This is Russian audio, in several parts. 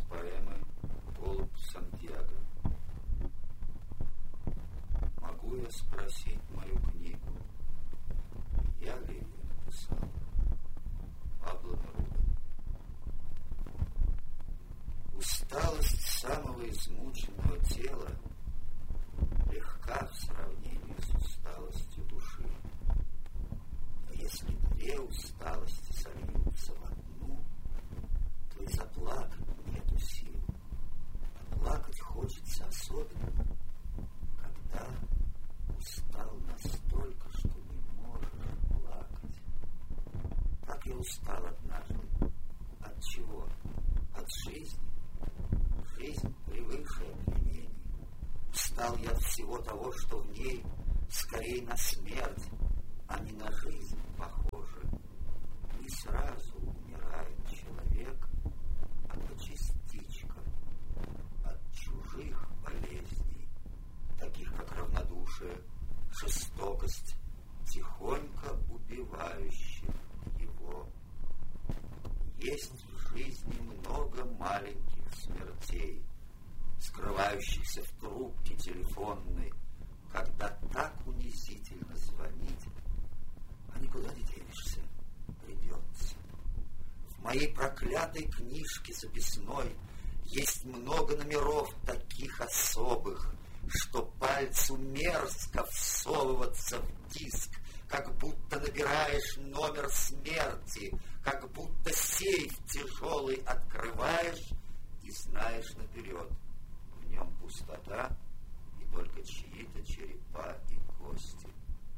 поэмы «Голубь Сантьяго». Могу я спросить мою книгу, я ли ее написал? Пабло Неруда. Усталость самого измученного тела легка в сравнении с усталостью души. Но если две усталости сольются в одну, то и заплакать нету сил. А плакать хочется особенно, когда устал настолько, что не можешь плакать. Так я устал однажды. От чего? От жизни. Жизнь превыше опьянений. Устал я от всего того, что в ней скорее на смерть, а не на жизнь похоже. Не сразу умирает человек, а по частичкам, от чужих болезней, таких как равнодушие, жестокость, тихонько убивающих его. Есть в жизни много маленьких смертей, скрывающихся в трубке телефонной, когда так унизительно звонить, а никуда не денешься, придется. В моей проклятой книжке записной есть много номеров таких особых, что пальцу мерзко всовываться в диск, как будто набираешь номер смерти, как будто сейф тяжелый открываешь и знаешь наперед. В нем пустота и только чьи-то черепа и кости.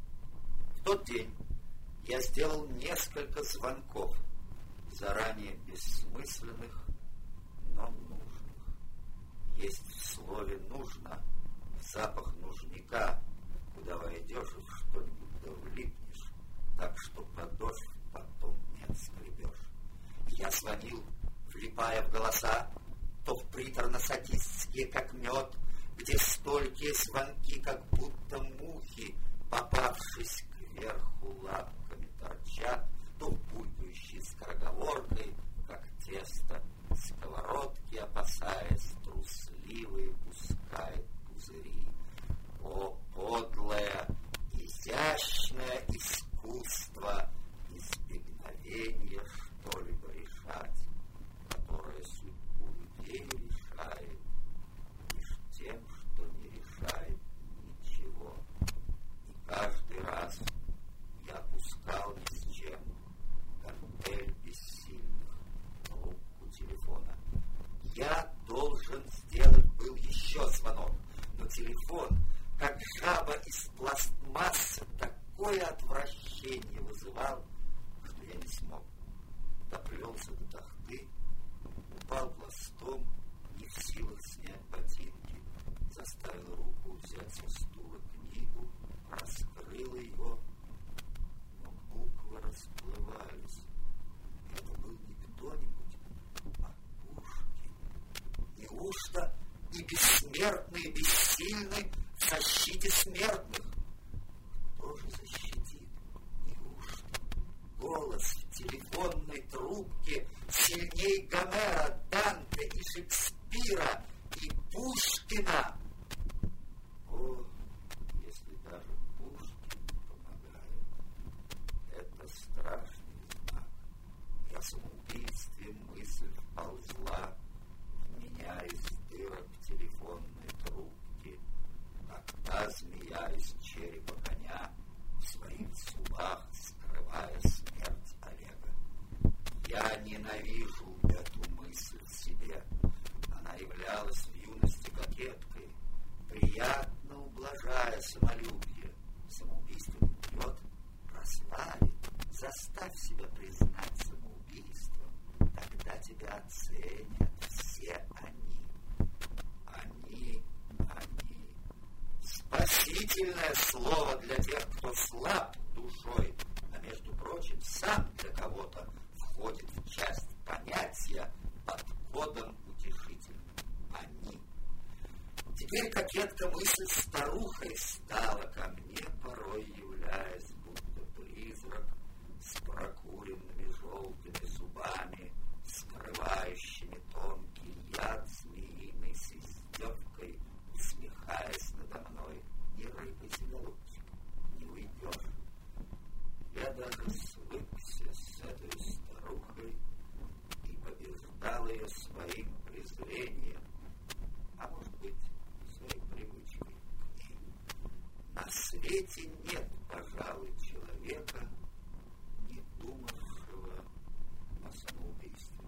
В тот день я сделал несколько звонков, заранее бессмысленных, но нужных. Есть в слове «нужно» запах нужника, куда войдешь и в что-нибудь да влипнешь, так что подошв потом не отскребешь. Я звонил, влипая в голоса, то в приторно-садистские, как мед, где столькие звонки, как будто мухи, попавшись кверху лапками, торчат, то в булькающей скороговоркой, как тесто, сковородки, опасаясь, трусливые пускает пузыри. О, подлое, изящное искусство избегновения что-либо решать, которое судьбу людей решает лишь тем, что не решает ничего. И каждый раз я пускал ни с чем гантель бессильных трубку телефона. Я должен сделать был еще звонок, но телефон, как жаба из пластмассы, такое отвращение вызывал, что я не смог. Доплелся до тахты, упал пластом, не в силах снять ботинки, заставил руку взять со стула книгу, раскрыл ее, но буквы расплывались. Это был не кто-нибудь, а Пушкин. Неужто и бессмертный, и бессильный в защите смертных? Кто же защитит? Неужто голос в телефонной трубке сильней Гомера, Данте и Шекспира и Пушкина? О, если даже Пушкин помогает, это страшный знак. И о самоубийстве мысль вползла в меня из дырок телефонной трубки, как та змея из черепа коня, в своих зубах скрывая смерть Олега. Я ненавижу эту мысль в себе. Она являлась в юности кокеткой, приятно ублажая самолюбие. Самоубийство не убьет, прославит. Заставь себя признать самоубийство, тогда тебя оценят все они. Они. Спасительное слово для тех, кто слаб душой, а между прочим, сам для кого-то входит в часть понятия под кодом утешительным. Они. Теперь кокетка мысль старухой стала ко мне, порой являясь, будто призрак, с прокуренными желтыми зубами, скрывающими тонкий яд. свете нет, пожалуй, человека, не думавшего о самоубийстве.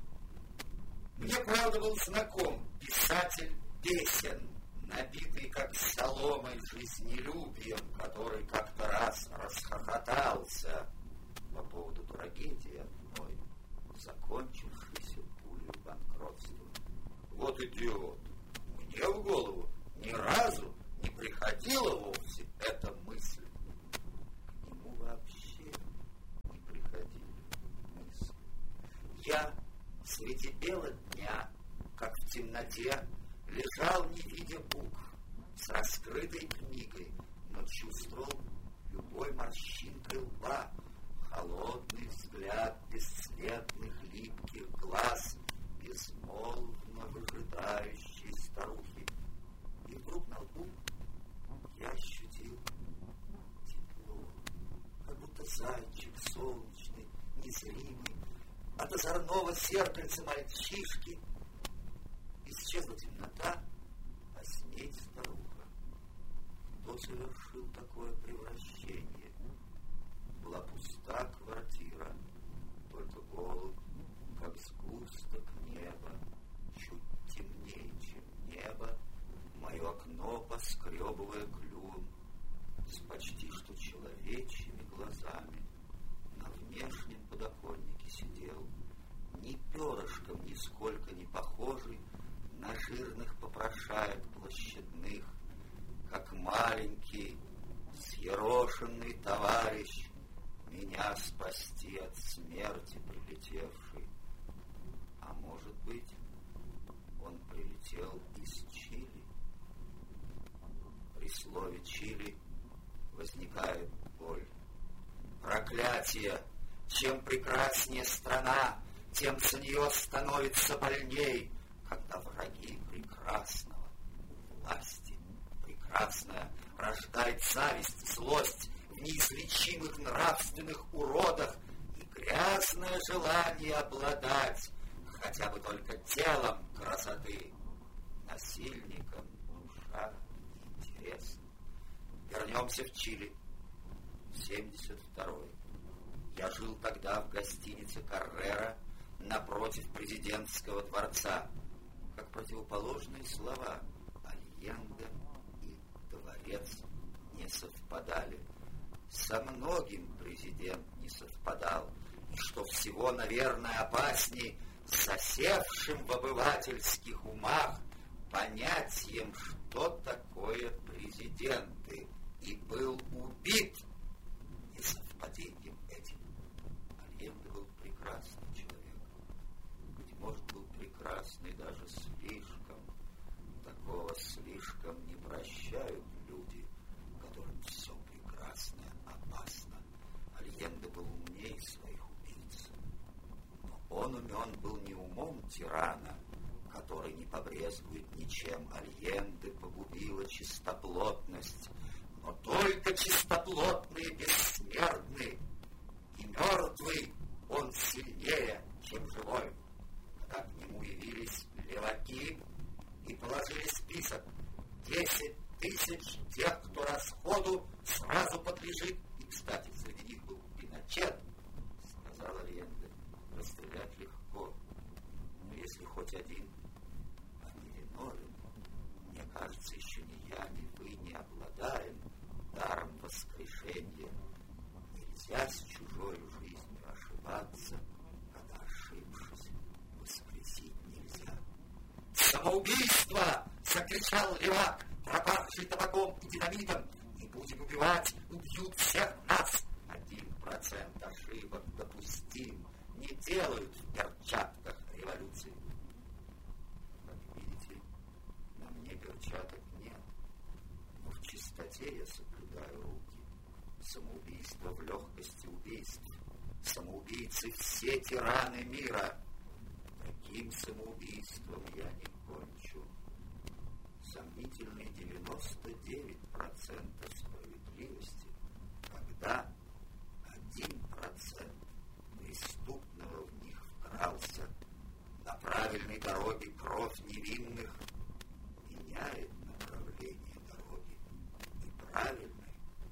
Мне, правда, был знаком писатель песен, набитый как соломой жизнелюбием, который как-то раз расхохотался по поводу трагедии одной, закончившейся пулей банкротства. Вот идиот! Мне в голову ни разу не приходила вовсе эта мысль. К нему вообще не приходили мысли. Я среди бела дня, как в темноте, лежал, не видя букв, с раскрытой книгой, но чувствовал любой морщинкой лба, холодный взгляд бесцветных липких глаз, безмолвно выжидающей старухи. И вдруг на лбу я ощутил тепло, как будто зайчик солнечный, незримый, от озорного зеркальца мальчишки. Исчезла темнота, а с ней старуха. Кто совершил такое превращение? Была пуста квартира, только голубь, как сгусток неба, чуть темнее, чем небо, мое окно поскребывая клювом, с почти что человечьими глазами. На внешнем подоконнике сидел, ни перышком нисколько не похожий на жирных попрошаек площадных, как маленький, съерошенный товарищ, меня спасти от смерти прилетевший. А может быть, он прилетел из Чили? При слове Чили возникает боль. Проклятие! Чем прекраснее страна, тем за нее становится больней, когда враги прекрасного, власти прекрасная рождает зависть, злость в неизлечимых нравственных уродах и грязное желание обладать хотя бы только телом красоты. Насильникам душа интересна. Вернемся в Чили. 72-й. Я жил тогда в гостинице «Каррера» напротив президентского дворца. Как противоположные слова, Альенде и дворец не совпадали. Со многим президент не совпадал. И что всего, наверное, опасней, с осевшим в обывательских умах понятием, что такое президенты, и был убит несовпадением этим. Альенде был прекрасный человек. Быть может, был прекрасный даже слишком. Такого слишком не прощают люди, которым все прекрасное опасно. Альенде был умнее своих убийц. Но он умен был не умом тирана, который не побрезгует ничем. Альенде погубила чистоплотность, но только чистоплотные бессмертны, и мертвый он сильнее, чем живой. Когда к нему явились леваки и положили список 10 тысяч тех, кто расходу сразу подлежит, и, кстати, среди них был Пиночет, сказал Альенде, расстрелять легко, но если хоть один, а не виновен, мне кажется, еще ни я, ни вы не обладаем даром воскрешения. Нельзя с чужой жизнью ошибаться, когда, ошибшись, воскресить нельзя. «Самоубийство!» — закричал левак, пропахший табаком и динамитом. «Не будем убивать, убьют всех нас!» 1% ошибок допустим. Не делают в перчатках революции. Как видите, на мне перчаток нет, но в чистоте я соблюдаю руки. Самоубийство в легкости убийств. Самоубийцы все тираны мира. Таким самоубийством я не кончу. Сомнительные 99% справедливости, когда 1% преступного в них вкрался. На правильной дороге кровь невинных меняет направление дороги. И правильной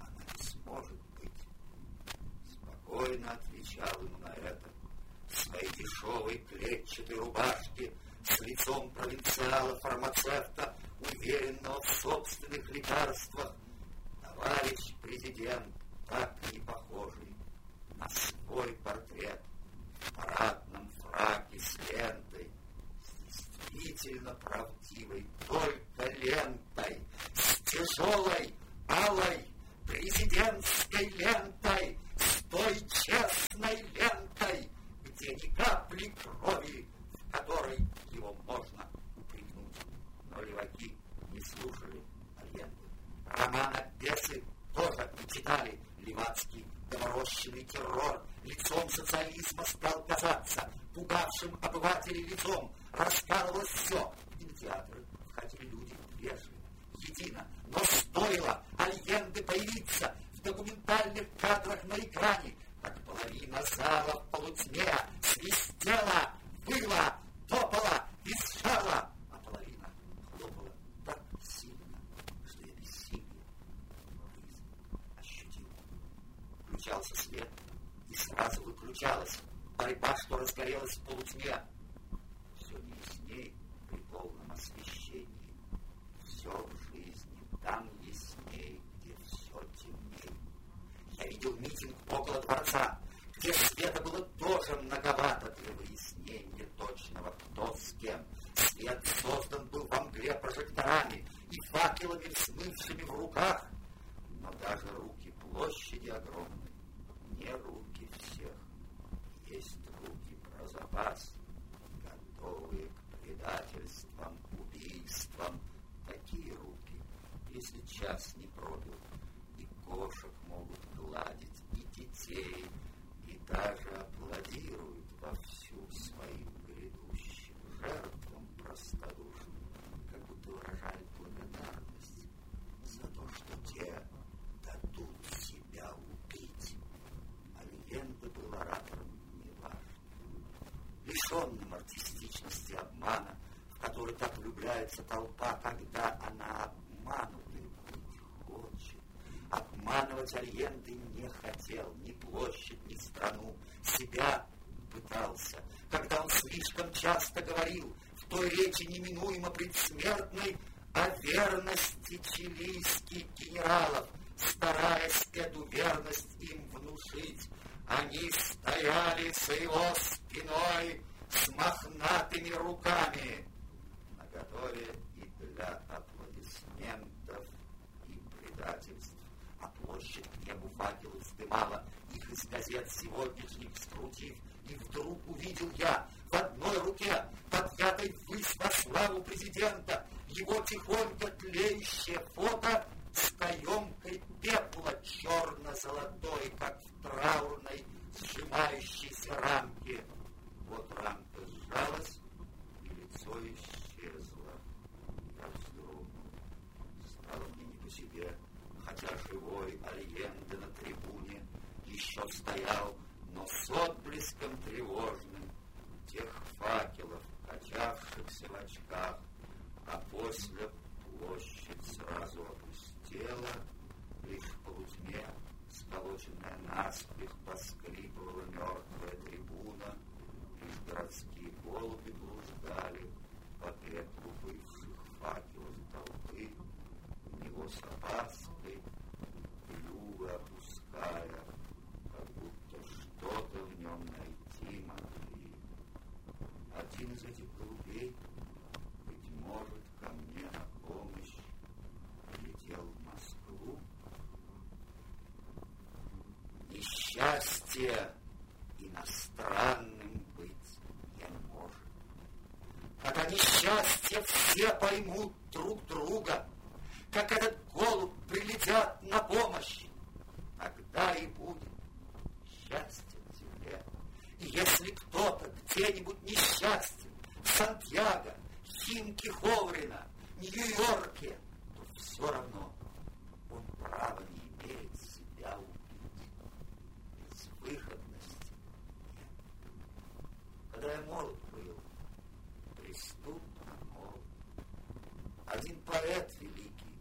дешевой клетчатой рубашке, с лицом провинциала-фармацевта, уверенного в собственных лекарствах, товарищ президент, так и не похожий на свой портрет, в парадном фраке с лентой, с действительно правдивой только лентой, с тяжелой, алой, президентской лентой, с той честной лентой, где ни капли крови, в которой его можно упрекнуть. Но леваки не слушали Альенде. Романа «Бесы» тоже не читали. Левацкий доморощенный террор лицом социализма стал казаться, пугавшим обывателей лицом. Раскалывалось все. В кинотеатры входили люди вежливо, едино. Но стоило Альенде появиться в документальных кадрах на экране, как половина зала в полутьме свистела, выла, топала, визжала, а половина хлопала так сильно, что я бессилье ощутил. Включался свет, и сразу выключалась борьба, что разгорелась в полутьме. Все не ясней при полном освещении. Все в жизни там ясней, где все темней. Я видел митинг около дворца, где света было тоже многовато для выяснения точного, кто с кем. Свет создан был во мгле прожекторами и факелами, взмывшими в руках. Но даже руки площади огромной не руки всех. Есть руки про запас, готовые к предательствам, убийствам. Такие руки, если час не пробил, и кошек могут гладить, и детей, и даже аплодируют вовсю своим грядущим жертвам простодушным, как будто выражают благодарность за то, что те дадут себя убить. Альенде был оратором неважным, лишенным артистичности обмана, в который так влюбляется толпа, когда она обманутой быть хочет. Обманывать Альенде не хотел ни площадь, ни страну. Себя пытался, когда он слишком часто говорил в той речи неминуемо предсмертной о верности чилийских генералов, стараясь эту верность им внушить. Они стояли за его спиной с мохнатыми руками, наготове и для аплодисментов, и предательств. А площадь к небу факел вздымала, их из газет сегодняшних скрутив, и вдруг увидел я в одной руке, подъятой ввысь на славу президента, его тихонько тлеющее фото с каемкой пепла черно-золотой, как в траурной сжимающейся рамке. Вот рамка сжалась, и лицо исчезло. Я вздрогнул. Стало мне не по себе, хотя живой Альенде на трибуне еще стоял, но с отблеском тревожным тех факелов, качавшихся в очках, а после площадь сразу опустела, лишь в полутьме, сколоченная наспех, поскрипывала мертвая трибуна, лишь городские голуби блуждали по петлу бывших факелов толпы, в него с опаской, клювы опуская, как будто что-то в нем найти могли. Один из этих голубей, быть может, ко мне на помощь летел в Москву. Несчастье иностранным быть не может. Когда несчастье все поймут друг друга, как этот голубь прилетят на помощь, тогда и будет счастье в земле. И если кто-то где-нибудь несчастен, в Сантьяго, Химки Ховрина, Нью-Йорке, то все равно он права не имеет себя убить. Безвыходности нет. Когда я молод был, преступно молод, один поэт великий,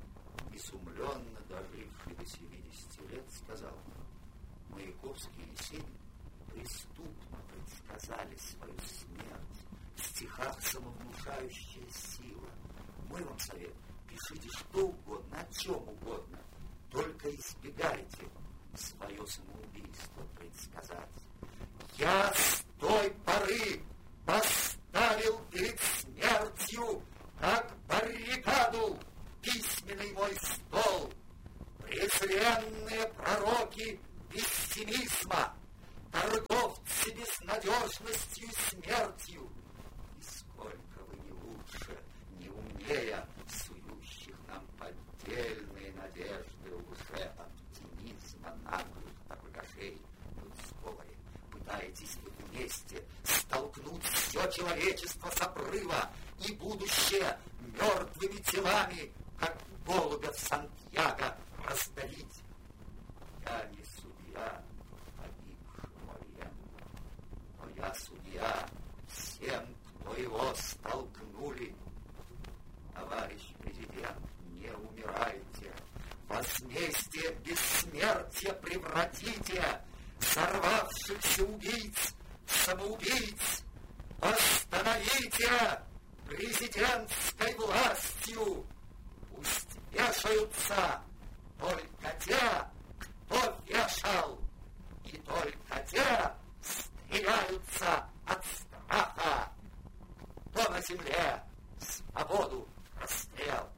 изумленно доживший до 70 лет, сказал: Маяковский и Есенин преступно предсказали свою смерть. В стихах самовнушающая сила. Мой вам совет: пишите что угодно, о чем угодно, только избегайте свое самоубийство предсказать. Я с той поры поставил перед смертью, как баррикаду, письменный мой стол. Презренные пророки пессимизма, торговцы безнадежностью и смертью. И сколько вы не лучше, не умнее, сующих нам поддельные надежды уже оптимизма наглых торгашей, вы в сговоре пытаетесь вы вместе столкнуть все человечество с обрыва и будущее мертвыми телами, как голубя в Сантьяго, раздавить. Я не судья погибшему Альенду, но я судья всем, кто его столкнули. Товарищ президент, не умирайте. Возмездие бессмертия превратите сорвавшихся убийц в самоубийц. Остановите президентской властью. Пусть вешаются только те, кто вешал, и только те стреляются от страха. Кто на земле свободу расстрел.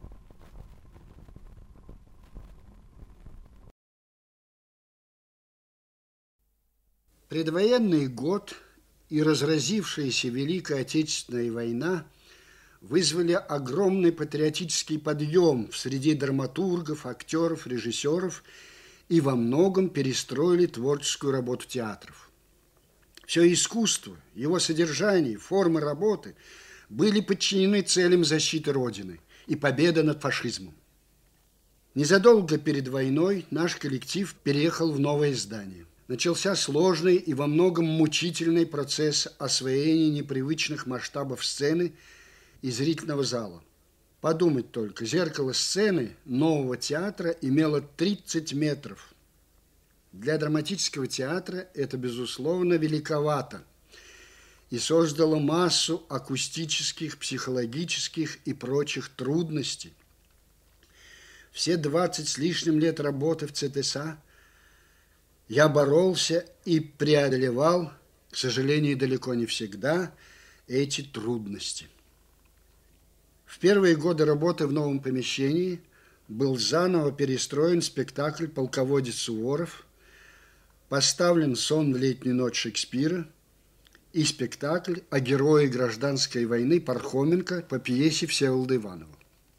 Предвоенный год и разразившаяся Великая Отечественная война вызвали огромный патриотический подъем в среди драматургов, актеров, режиссеров и во многом перестроили творческую работу театров. Все искусство, его содержание, формы работы были подчинены целям защиты Родины и победы над фашизмом. Незадолго перед войной наш коллектив переехал в новое здание. Начался сложный и во многом мучительный процесс освоения непривычных масштабов сцены и зрительного зала. Подумать только, зеркало сцены нового театра имело 30 метров. Для драматического театра это, безусловно, великовато и создало массу акустических, психологических и прочих трудностей. Все 20 с лишним лет работы в ЦТСА я боролся и преодолевал, к сожалению, далеко не всегда, эти трудности. В первые годы работы в новом помещении был заново перестроен спектакль «Полководец Суворов», поставлен «Сон в летнюю ночь» Шекспира и спектакль о герое гражданской войны Пархоменко по пьесе Всеволода Иванова.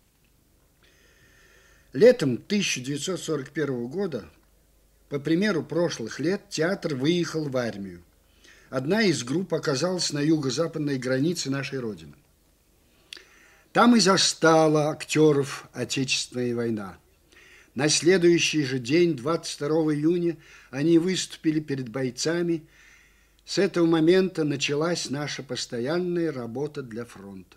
Летом 1941 года, по примеру прошлых лет, театр выехал в армию. Одна из групп оказалась на юго-западной границе нашей Родины. Там и застала актеров Отечественная война. На следующий же день, 22 июня, они выступили перед бойцами. С этого момента началась наша постоянная работа для фронта.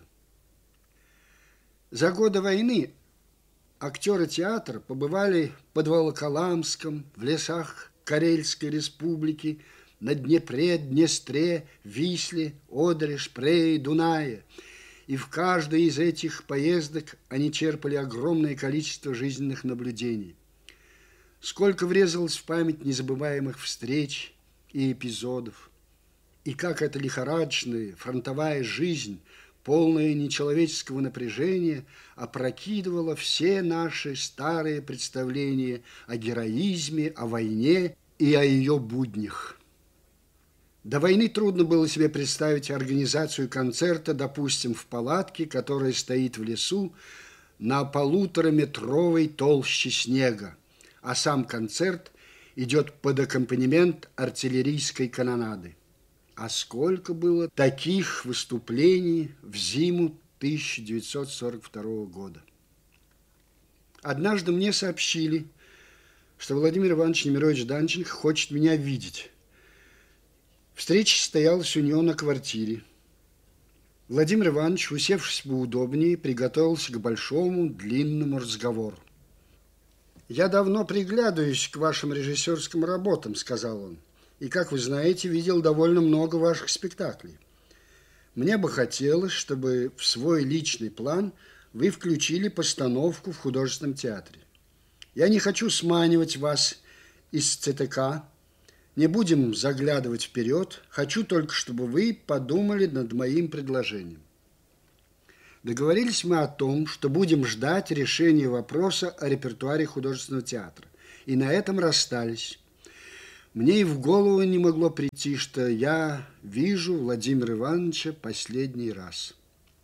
За годы войны актеры театра побывали под Волоколамском, в лесах Карельской республики, на Днепре, Днестре, Висле, Одере, Шпрее, Дунае. И в каждой из этих поездок они черпали огромное количество жизненных наблюдений. Сколько врезалось в память незабываемых встреч и эпизодов. И как эта лихорадочная фронтовая жизнь, полная нечеловеческого напряжения, опрокидывала все наши старые представления о героизме, о войне и о ее буднях. До войны трудно было себе представить организацию концерта, допустим, в палатке, которая стоит в лесу на 1,5-метровой толще снега, а сам концерт идет под аккомпанемент артиллерийской канонады. А сколько было таких выступлений в зиму 1942 года. Однажды мне сообщили, что Владимир Иванович Немирович Данченко хочет меня видеть. Встреча состоялась у него на квартире. Владимир Иванович, усевшись поудобнее, приготовился к большому длинному разговору. «Я давно приглядываюсь к вашим режиссерским работам», — сказал он, и, как вы знаете, видел довольно много ваших спектаклей. Мне бы хотелось, чтобы в свой личный план вы включили постановку в художественном театре. Я не хочу сманивать вас из ЦТК, не будем заглядывать вперед, хочу только, чтобы вы подумали над моим предложением. Договорились мы о том, что будем ждать решения вопроса о репертуаре художественного театра, и на этом расстались. Мне и в голову не могло прийти, что я вижу Владимира Ивановича последний раз.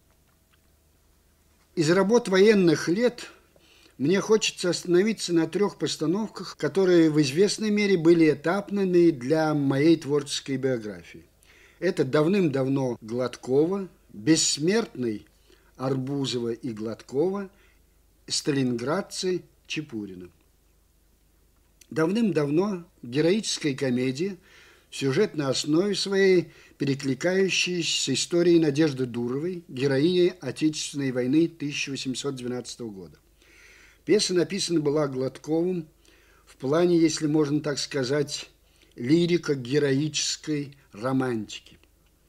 Из работ военных лет мне хочется остановиться на 3 постановках, которые в известной мере были этапными для моей творческой биографии. Это давным-давно Гладкова, «Бессмертный» Арбузова и Гладкова, «Сталинградцы» Чепурина. Давным-давно героическая комедия, в сюжетной основе своей перекликающаяся с историей Надежды Дуровой, героини Отечественной войны 1812 года. Пьеса написана была Гладковым в плане, если можно так сказать, лирико-героической романтики.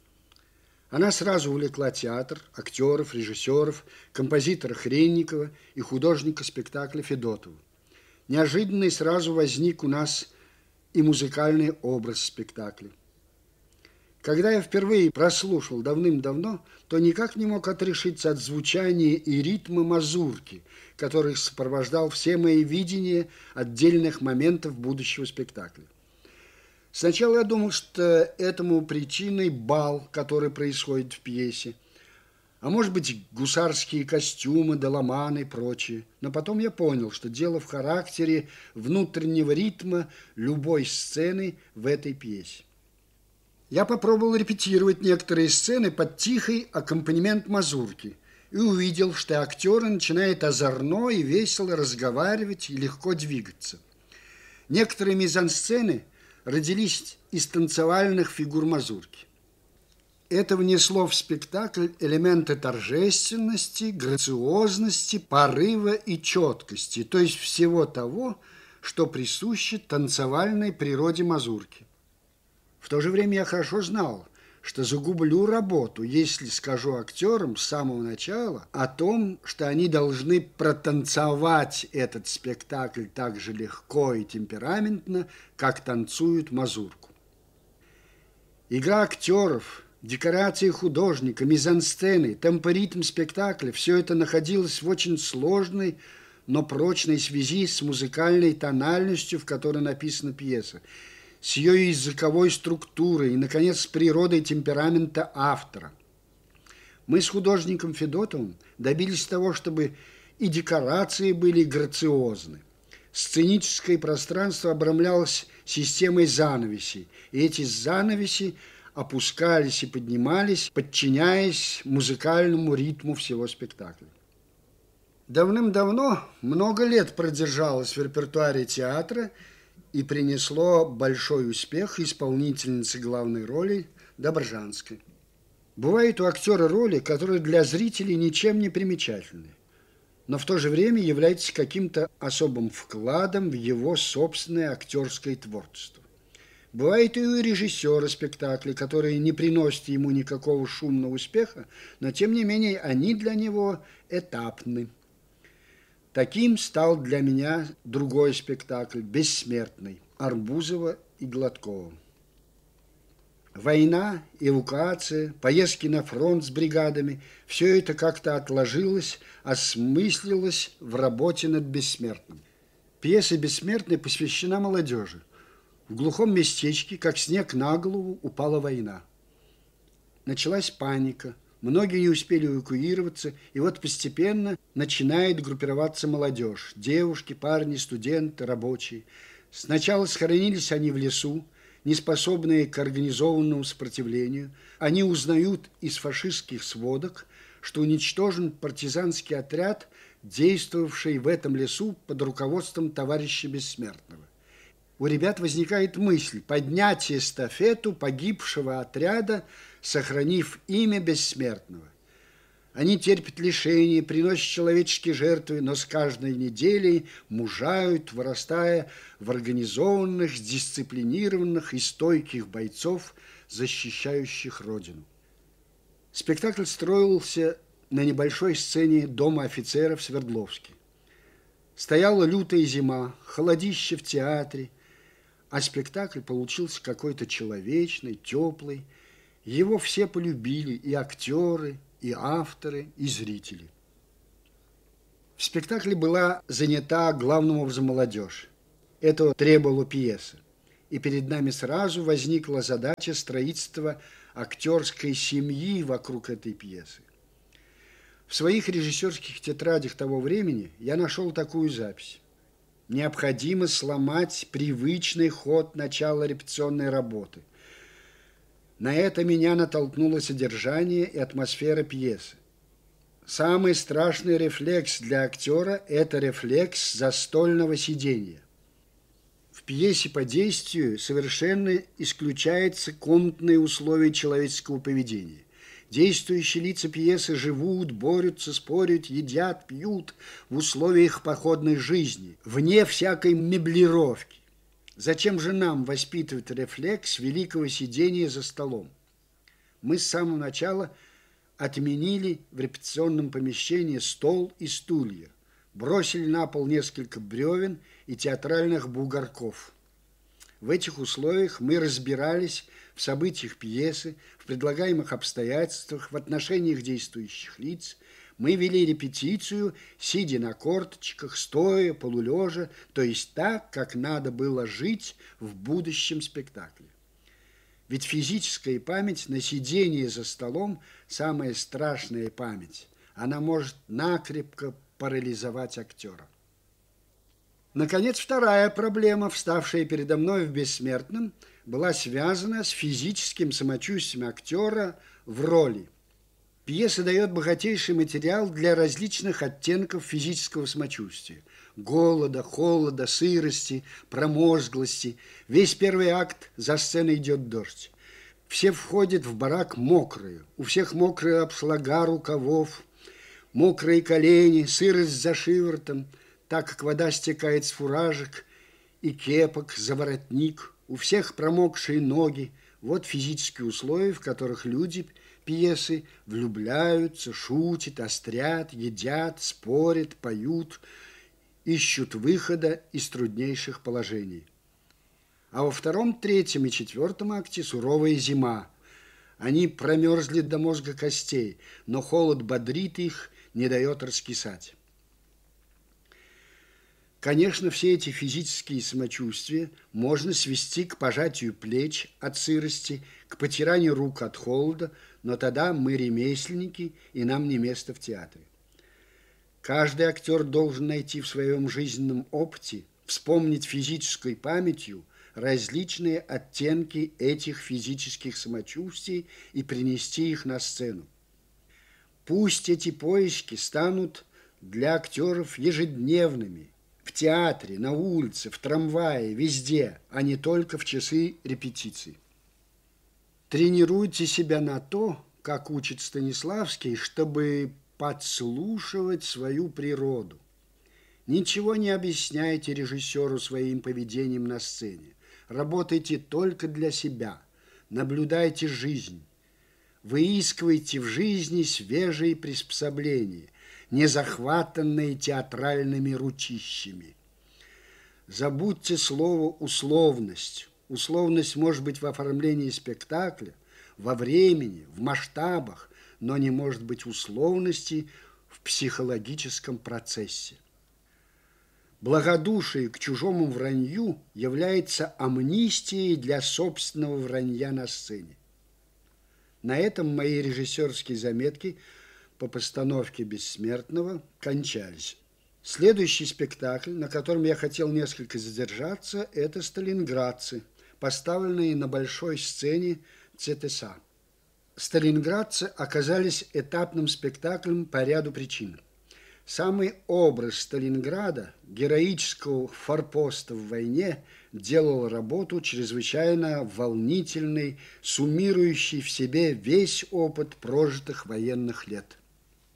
Она сразу увлекла театр, актеров, режиссеров, композитора Хренникова и художника спектакля Федотова. Неожиданно и сразу возник у нас и музыкальный образ спектакля. Когда я впервые прослушал давным-давно, то никак не мог отрешиться от звучания и ритма мазурки, который сопровождал все мои видения отдельных моментов будущего спектакля. Сначала я думал, что этому причиной бал, который происходит в пьесе, а может быть, гусарские костюмы, доломаны и прочее. Но потом я понял, что дело в характере внутреннего ритма любой сцены в этой пьесе. Я попробовал репетировать некоторые сцены под тихий аккомпанемент мазурки и увидел, что актеры начинают озорно и весело разговаривать и легко двигаться. Некоторые мизансцены родились из танцевальных фигур мазурки. Это внесло в спектакль элементы торжественности, грациозности, порыва и четкости, то есть всего того, что присуще танцевальной природе мазурки. В то же время я хорошо знал, что загублю работу, если скажу актерам с самого начала о том, что они должны протанцевать этот спектакль так же легко и темпераментно, как танцуют мазурку. Игра актеров, декорации художника, мизансцены, темпоритм спектакля – все это находилось в очень сложной, но прочной связи с музыкальной тональностью, в которой написана пьеса, с ее языковой структурой и, наконец, с природой темперамента автора. Мы с художником Федотовым добились того, чтобы и декорации были грациозны. Сценическое пространство обрамлялось системой занавесей, и эти занавеси опускались и поднимались, подчиняясь музыкальному ритму всего спектакля. Давным-давно, много лет продержалось в репертуаре театра и принесло большой успех исполнительницы главной роли Добржанской. Бывают у актера роли, которые для зрителей ничем не примечательны, но в то же время являются каким-то особым вкладом в его собственное актерское творчество. Бывает и у режиссера спектакля, которые не приносят ему никакого шумного успеха, но тем не менее они для него этапны. Таким стал для меня другой спектакль «Бессмертный» Арбузова и Гладкова. Война, эвакуация, поездки на фронт с бригадами – все это как-то отложилось, осмыслилось в работе над «Бессмертным». Пьеса «Бессмертный» посвящена молодежи. В глухом местечке, как снег на голову, упала война. Началась паника, многие не успели эвакуироваться, и вот постепенно начинает группироваться молодежь. Девушки, парни, студенты, рабочие. Сначала схоронились они в лесу, неспособные к организованному сопротивлению. Они узнают из фашистских сводок, что уничтожен партизанский отряд, действовавший в этом лесу под руководством товарища Бессмертного. У ребят возникает мысль поднять эстафету погибшего отряда, сохранив имя Бессмертного. Они терпят лишения, приносят человеческие жертвы, но с каждой неделей мужают, вырастая в организованных, дисциплинированных и стойких бойцов, защищающих Родину. Спектакль строился на небольшой сцене Дома офицеров в Свердловске. Стояла лютая зима, холодище в театре, а спектакль получился какой-то человечный, теплый. Его все полюбили, и актеры, и авторы, и зрители. В спектакле была занята главным образом молодежь. Этого требовала пьеса. И перед нами сразу возникла задача строительства актерской семьи вокруг этой пьесы. В своих режиссерских тетрадях того времени я нашел такую запись. Необходимо сломать привычный ход начала репетиционной работы. На это меня натолкнуло содержание и атмосфера пьесы. Самый страшный рефлекс для актера – это рефлекс застольного сидения. В пьесе по действию совершенно исключается комнатные условия человеческого поведения. Действующие лица пьесы живут, борются, спорят, едят, пьют в условиях походной жизни, вне всякой меблировки. Зачем же нам воспитывать рефлекс великого сидения за столом? Мы с самого начала отменили в репетиционном помещении стол и стулья, бросили на пол несколько бревен и театральных бугорков. В этих условиях мы разбирались в событиях пьесы, в предлагаемых обстоятельствах, в отношениях действующих лиц. Мы вели репетицию, сидя на корточках, стоя, полулежа, то есть так, как надо было жить в будущем спектакле. Ведь физическая память на сидении за столом – самая страшная память. Она может накрепко парализовать актера. Наконец, вторая проблема, вставшая передо мной в «Бессмертном», была связана с физическим самочувствием актера в роли. Пьеса дает богатейший материал для различных оттенков физического самочувствия. Голода, холода, сырости, промозглости. Весь первый акт за сценой идет дождь. Все входят в барак мокрые. У всех мокрые обшлага рукавов, мокрые колени, сырость за шиворотом, так как вода стекает с фуражек и кепок за воротник. У всех промокшие ноги. Вот физические условия, в которых люди пьесы влюбляются, шутят, острят, едят, спорят, поют, ищут выхода из труднейших положений. А во втором, третьем и четвертом акте суровая зима. Они промерзли до мозга костей, но холод бодрит их, не дает раскисать. Конечно, все эти физические самочувствия можно свести к пожатию плеч от сырости, к потиранию рук от холода, но тогда мы ремесленники, и нам не место в театре. Каждый актер должен найти в своем жизненном опыте, вспомнить физической памятью различные оттенки этих физических самочувствий и принести их на сцену. Пусть эти поиски станут для актеров ежедневными, в театре, на улице, в трамвае, везде, а не только в часы репетиций. Тренируйте себя на то, как учит Станиславский, чтобы подслушивать свою природу. Ничего не объясняйте режиссеру своим поведением на сцене. Работайте только для себя. Наблюдайте жизнь. Выискивайте в жизни свежие приспособления, не захватанные театральными ручищами. Забудьте слово «условность». Условность может быть в оформлении спектакля, во времени, в масштабах, но не может быть условности в психологическом процессе. Благодушие к чужому вранью является амнистией для собственного вранья на сцене. На этом мои режиссерские заметки по постановке «Бессмертного» кончались. Следующий спектакль, на котором я хотел несколько задержаться, это «Сталинградцы», поставленные на большой сцене ЦТСА. «Сталинградцы» оказались этапным спектаклем по ряду причин. Самый образ Сталинграда, героического форпоста в войне, делал работу чрезвычайно волнительной, суммирующей в себе весь опыт прожитых военных лет.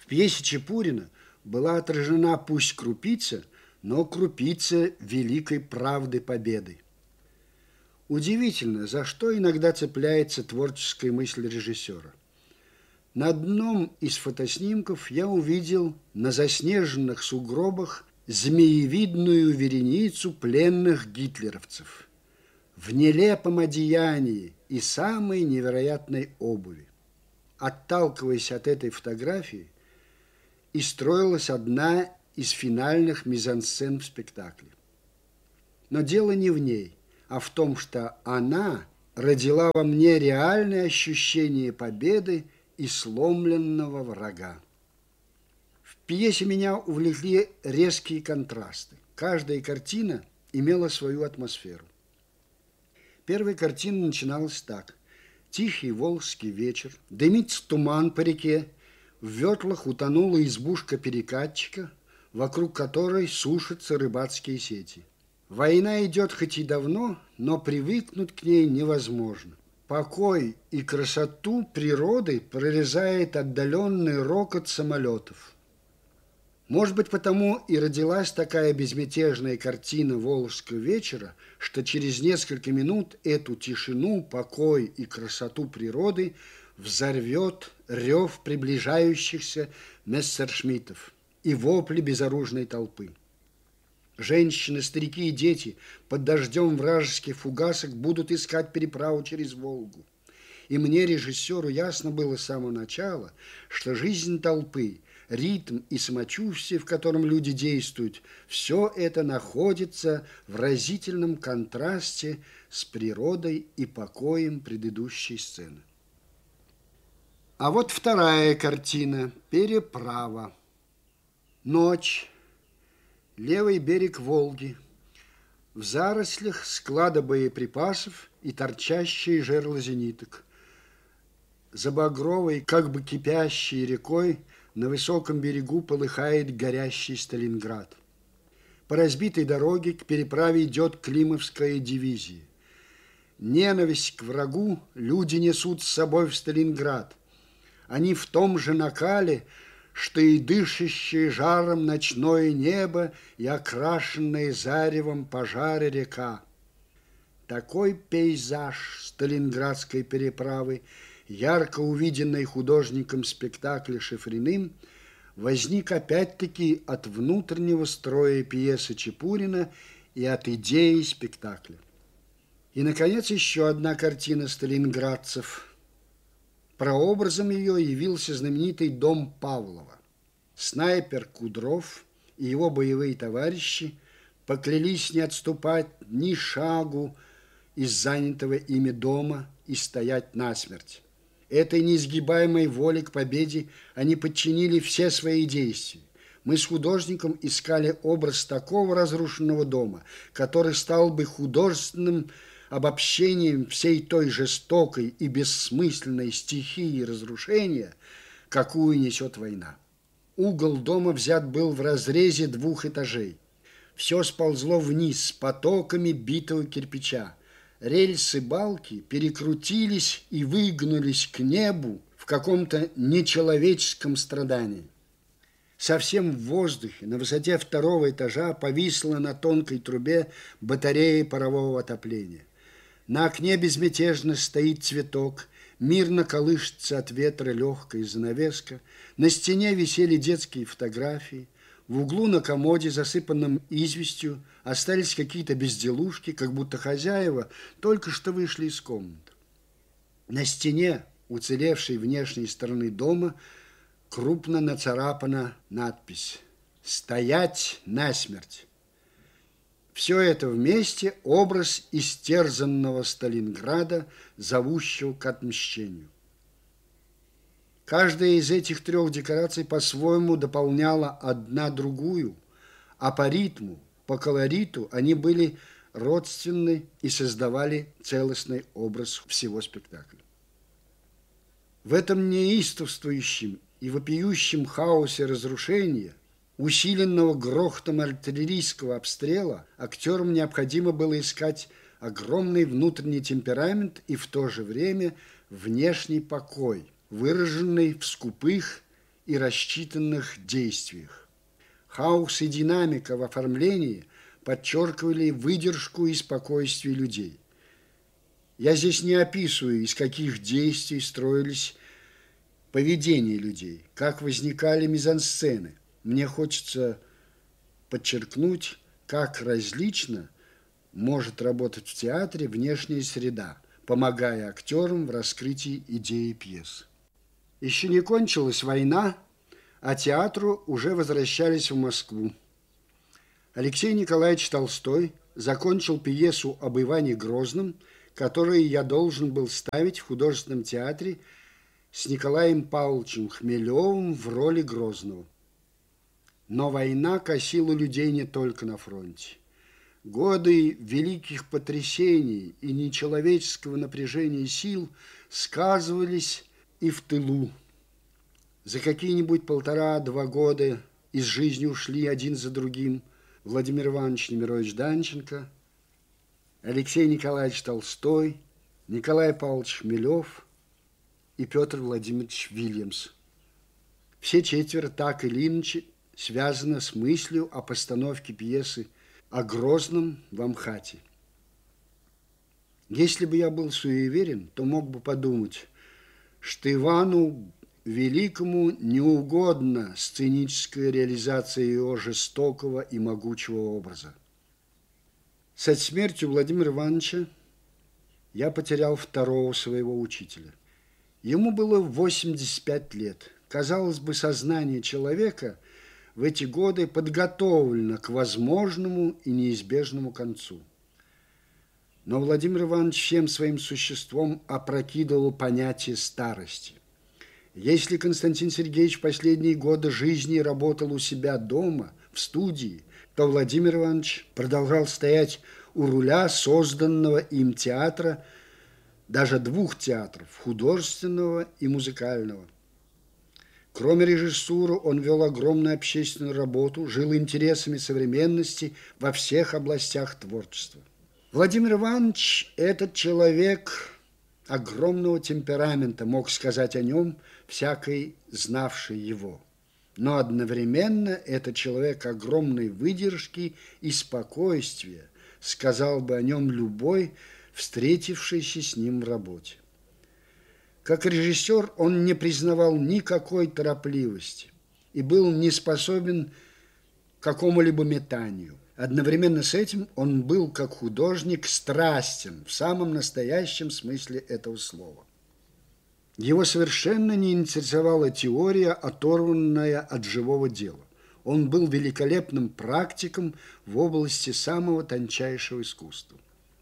В пьесе Чепурина была отражена пусть крупица, но крупица великой правды победы. Удивительно, за что иногда цепляется творческая мысль режиссера. На одном из фотоснимков я увидел на заснеженных сугробах змеевидную вереницу пленных гитлеровцев в нелепом одеянии и самой невероятной обуви. Отталкиваясь от этой фотографии, и строилась одна из финальных мизансцен в спектакле. Но дело не в ней, а в том, что она родила во мне реальное ощущение победы и сломленного врага. В пьесе меня увлекли резкие контрасты. Каждая картина имела свою атмосферу. Первая картина начиналась так. Тихий волжский вечер, дымится туман по реке, в ветлах утонула избушка перекатчика, вокруг которой сушатся рыбацкие сети. Война идет хоть и давно, но привыкнуть к ней невозможно. Покой и красоту природы прорезает отдаленный рокот самолетов. Может быть, потому и родилась такая безмятежная картина волжского вечера, что через несколько минут эту тишину, покой и красоту природы взорвет рев приближающихся мессершмиттов и вопли безоружной толпы. Женщины, старики и дети под дождем вражеских фугасок будут искать переправу через Волгу. И мне, режиссеру, ясно было с самого начала, что жизнь толпы, ритм и самочувствие, в котором люди действуют, все это находится в разительном контрасте с природой и покоем предыдущей сцены. А вот вторая картина «Переправа». Ночь. Левый берег Волги. В зарослях склада боеприпасов и торчащие жерла зениток. За багровой, как бы кипящей рекой, на высоком берегу полыхает горящий Сталинград. По разбитой дороге к переправе идет Климовская дивизия. Ненависть к врагу люди несут с собой в Сталинград. Они в том же накале, что и дышащее жаром ночное небо и окрашенная заревом пожары река. Такой пейзаж Сталинградской переправы, ярко увиденный художником спектакля Шифриным, возник опять-таки от внутреннего строя пьесы Чепурина и от идеи спектакля. И, наконец, еще одна картина сталинградцев. Прообразом ее явился знаменитый дом Павлова. Снайпер Кудров и его боевые товарищи поклялись не отступать ни шагу из занятого ими дома и стоять насмерть. Этой неизгибаемой воле к победе они подчинили все свои действия. Мы с художником искали образ такого разрушенного дома, который стал бы художественным обобщением всей той жестокой и бессмысленной стихии разрушения, какую несет война. Угол дома взят был в разрезе 2 этажей. Все сползло вниз с потоками битого кирпича. Рельсы балки перекрутились и выгнулись к небу в каком-то нечеловеческом страдании. Совсем в воздухе, на высоте 2 этажа, повисла на тонкой трубе батарея парового отопления. На окне безмятежно стоит цветок, мирно колышется от ветра легкая занавеска, на стене висели детские фотографии, в углу на комоде, засыпанном известью, остались какие-то безделушки, как будто хозяева только что вышли из комнаты. На стене, уцелевшей внешней стороны дома, крупно нацарапана надпись «Стоять насмерть». Все это вместе – образ истерзанного Сталинграда, зовущего к отмщению. Каждая из этих 3 декораций по-своему дополняла одна другую, а по ритму, по колориту они были родственны и создавали целостный образ всего спектакля. В этом неистовствующем и вопиющем хаосе разрушения, усиленного грохотом артиллерийского обстрела, актерам необходимо было искать огромный внутренний темперамент и в то же время внешний покой, выраженный в скупых и рассчитанных действиях. Хаос и динамика в оформлении подчеркивали выдержку и спокойствие людей. Я здесь не описываю, из каких действий строились поведение людей, как возникали мизансцены. Мне хочется подчеркнуть, как различно может работать в театре внешняя среда, помогая актерам в раскрытии идеи пьес. Еще не кончилась война, а театру уже возвращались в Москву. Алексей Николаевич Толстой закончил пьесу об Иване Грозном, которую я должен был ставить в художественном театре с Николаем Павловичем Хмелевым в роли Грозного. Но война косила людей не только на фронте. Годы великих потрясений и нечеловеческого напряжения сил сказывались и в тылу. За какие-нибудь 1,5-2 года из жизни ушли один за другим Владимир Иванович Немирович Данченко, Алексей Николаевич Толстой, Николай Павлович Хмелев и Петр Владимирович Вильямс. Все четверо так или иначе связаны с мыслью о постановке пьесы о Грозном в Амхате. Если бы я был суеверен, то мог бы подумать, что Ивану Великому не угодна сценическая реализация его жестокого и могучего образа. Со смертью Владимира Ивановича я потерял второго своего учителя. Ему было 85 лет. Казалось бы, сознание человека в эти годы подготовлено к возможному и неизбежному концу. Но Владимир Иванович всем своим существом опрокидывал понятие старости. Если Константин Сергеевич последние годы жизни работал у себя дома, в студии, то Владимир Иванович продолжал стоять у руля созданного им театра, даже 2 театров, художественного и музыкального. Кроме режиссуры, он вел огромную общественную работу, жил интересами современности во всех областях творчества. Владимир Иванович – этот человек огромного темперамента, мог сказать о нем всякий, знавший его. Но одновременно это человек огромной выдержки и спокойствия, сказал бы о нем любой, встретившийся с ним в работе. Как режиссер он не признавал никакой торопливости и был не способен к какому-либо метанию. Одновременно с этим он был, как художник, страстен в самом настоящем смысле этого слова. Его совершенно не интересовала теория, оторванная от живого дела. Он был великолепным практиком в области самого тончайшего искусства.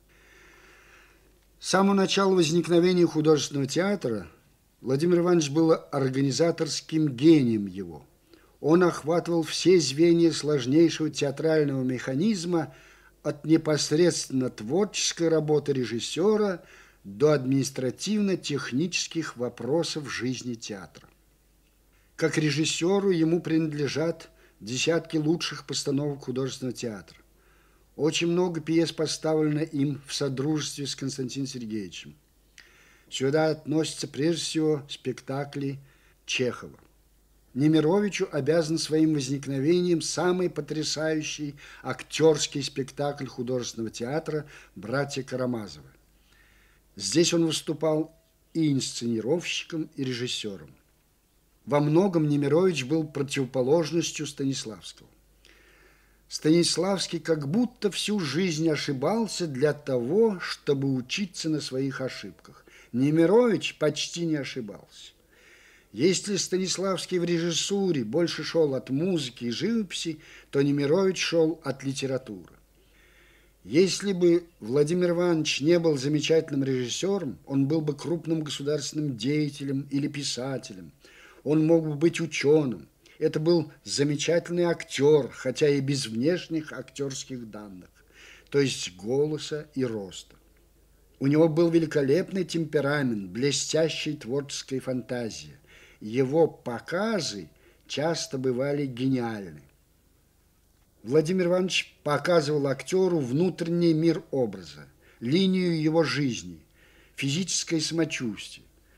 С самого начала возникновения художественного театра Владимир Иванович был организаторским гением его. Он охватывал все звенья сложнейшего театрального механизма от непосредственно творческой работы режиссера до административно-технических вопросов жизни театра. Как режиссеру ему принадлежат десятки лучших постановок художественного театра. Очень много пьес поставлено им в содружестве с Константином Сергеевичем. Сюда относятся прежде всего спектакли Чехова. Немировичу обязан своим возникновением самый потрясающий актерский спектакль художественного театра «Братья Карамазовы». Здесь он выступал и инсценировщиком, и режиссером. Во многом Немирович был противоположностью Станиславского. Станиславский как будто всю жизнь ошибался для того, чтобы учиться на своих ошибках. Немирович почти не ошибался. Если Станиславский в режиссуре больше шел от музыки и живописи, то Немирович шел от литературы. Если бы Владимир Иванович не был замечательным режиссером, он был бы крупным государственным деятелем или писателем. Он мог бы быть ученым. Это был замечательный актер, хотя и без внешних актерских данных, то есть голоса и роста. У него был великолепный темперамент, блестящая творческая фантазия. Его показы часто бывали гениальны. Владимир Иванович показывал актеру внутренний мир образа, линию его жизни, физическое самочувствие.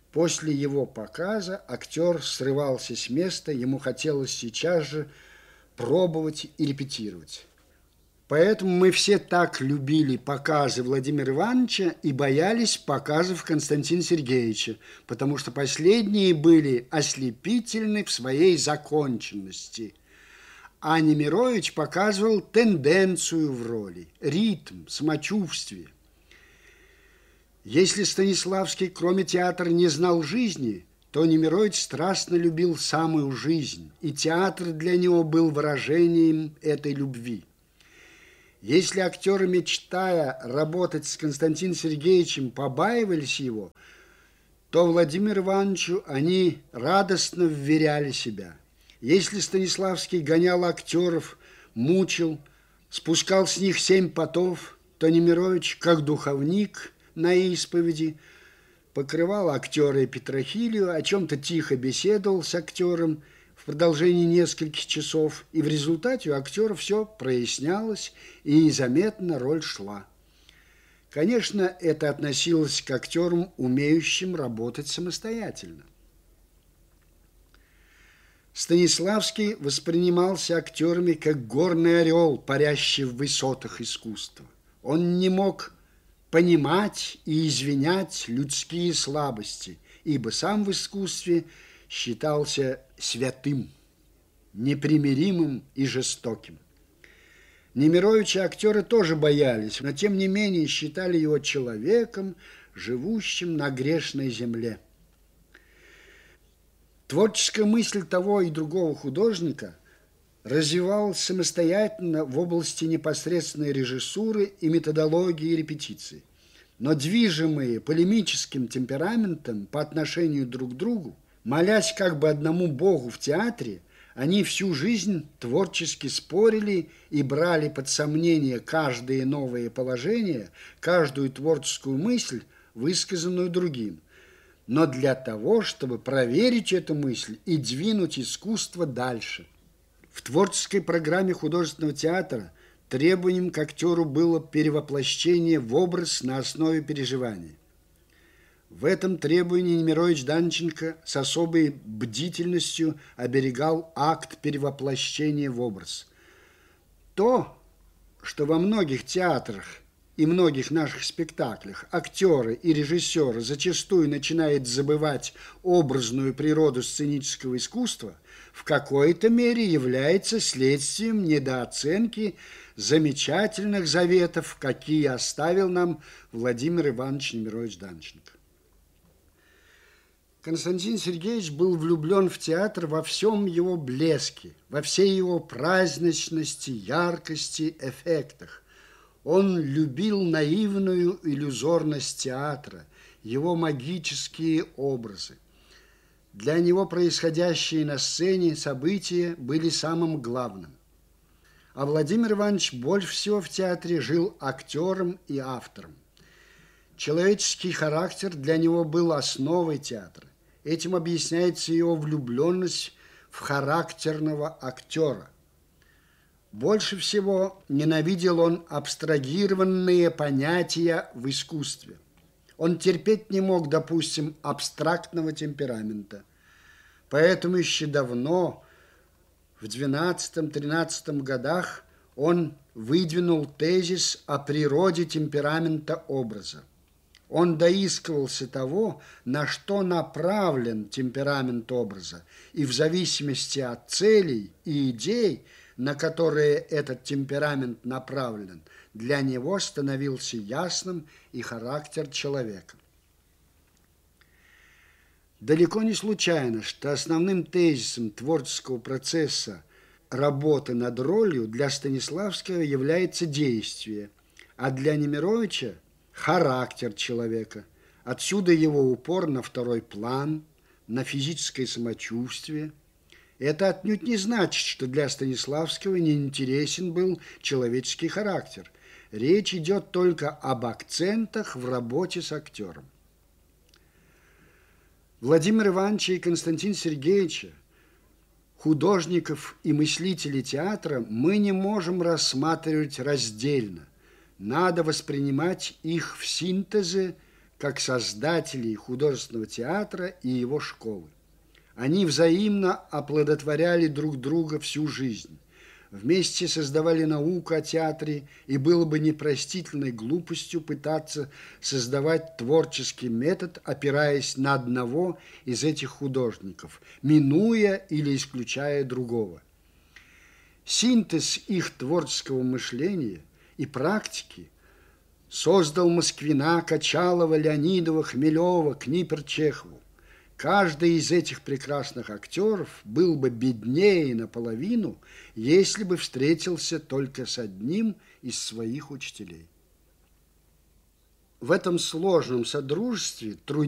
После его показа актер срывался с места, ему хотелось сейчас же пробовать и репетировать. Поэтому мы все так любили показы Владимира Ивановича и боялись показов Константина Сергеевича, потому что последние были ослепительны в своей законченности. А Немирович показывал тенденцию в роли, ритм, самочувствие. Если Станиславский, кроме театра, не знал жизни, то Немирович страстно любил самую жизнь, и театр для него был выражением этой любви. Если актеры, мечтая работать с Константином Сергеевичем, побаивались его, то Владимиру Ивановичу они радостно вверяли себя. Если Станиславский гонял актеров, мучил, спускал с них 7 потов, то Немирович, как духовник на исповеди, покрывал актера и Петрохилию, о чем-то тихо беседовал с актером в продолжении нескольких часов, и в результате у актера все прояснялось, и незаметно роль шла. Конечно, это относилось к актерам, умеющим работать самостоятельно. Станиславский воспринимался актерами как горный орел, парящий в высотах искусства. Он не мог понимать и извинять людские слабости, ибо сам в искусстве считался святым, непримиримым и жестоким. Немировича актеры тоже боялись, но тем не менее считали его человеком, живущим на грешной земле. Творческая мысль того и другого художника развивалась самостоятельно в области непосредственной режиссуры и методологии репетиции. Но движимые полемическим темпераментом по отношению друг к другу, молясь как бы одному Богу в театре, они всю жизнь творчески спорили и брали под сомнение каждое новое положение, каждую творческую мысль, высказанную другим, но для того, чтобы проверить эту мысль и двинуть искусство дальше. В творческой программе художественного театра требованием к актеру было перевоплощение в образ на основе переживания. В этом требовании Немирович Данченко с особой бдительностью оберегал акт перевоплощения в образ. То, что во многих театрах и многих наших спектаклях актеры и режиссеры зачастую начинают забывать образную природу сценического искусства, в какой-то мере является следствием недооценки замечательных заветов, какие оставил нам Владимир Иванович Немирович Данченко. Константин Сергеевич был влюблен в театр во всем его блеске, во всей его праздничности, яркости, эффектах. Он любил наивную иллюзорность театра, его магические образы. Для него происходящие на сцене события были самым главным. А Владимир Иванович больше всего в театре жил актером и автором. Человеческий характер для него был основой театра. Этим объясняется его влюбленность в характерного актера. Больше всего ненавидел он абстрагированные понятия в искусстве. Он терпеть не мог, допустим, абстрактного темперамента. Поэтому еще давно, в 12-13 годах, он выдвинул тезис о природе темперамента образа. Он доискивался того, на что направлен темперамент образа, и в зависимости от целей и идей, на которые этот темперамент направлен, для него становился ясным и характер человека. Далеко не случайно, что основным тезисом творческого процесса работы над ролью для Станиславского является действие, а для Немировича – характер человека. Отсюда его упор на второй план, на физическое самочувствие. Это отнюдь не значит, что для Станиславского неинтересен был человеческий характер. Речь идет только об акцентах в работе с актером. Владимира Ивановича и Константина Сергеевича, художников и мыслителей театра, мы не можем рассматривать раздельно. Надо воспринимать их в синтезе как создателей художественного театра и его школы. Они взаимно оплодотворяли друг друга всю жизнь. Вместе создавали науку о театре, и было бы непростительной глупостью пытаться создавать творческий метод, опираясь на одного из этих художников, минуя или исключая другого. Синтез их творческого мышления и практики создал Москвина, Качалова, Леонидова, Хмелева, Книпер-Чехову. Каждый из этих прекрасных актеров был бы беднее наполовину, если бы встретился только с одним из своих учителей. В этом сложном содружестве